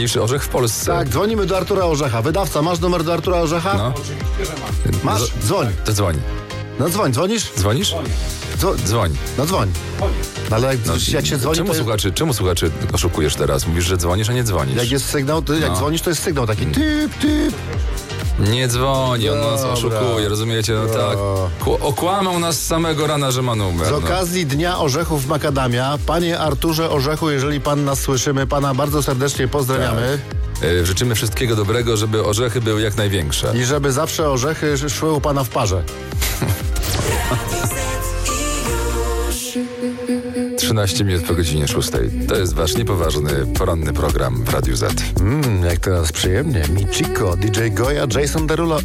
najważniejszy orzech w Polsce. Tak, dzwonimy do Artura Orzecha. Wydawca, masz numer do Artura Orzecha? No. Masz? Dzwoń. To dzwoń. No dzwoń, dzwonisz? Dzwonisz? Dzwoń. No dzwoń. No, ale jak się dzwoni, Czemu słuchaczy oszukujesz teraz? Mówisz, że dzwonisz, a nie dzwonisz. jak jest sygnał, to jak dzwonisz, to jest sygnał taki typ. Nie dzwoni, on nas Dobra. oszukuje, rozumiecie? No tak. Okłamał nas z samego rana, że ma numer. Z okazji Dnia Orzechów Makadamia, panie Arturze Orzechu, jeżeli pan nas słyszymy, pana bardzo serdecznie pozdrawiamy. Życzymy wszystkiego dobrego, żeby orzechy były jak największe. I żeby zawsze orzechy szły u pana w parze. 13 minut po godzinie 6. To jest wasz niepoważny, poranny program w Radiu Z. Jak teraz przyjemnie. Michiko, DJ Goya, Jason Derulo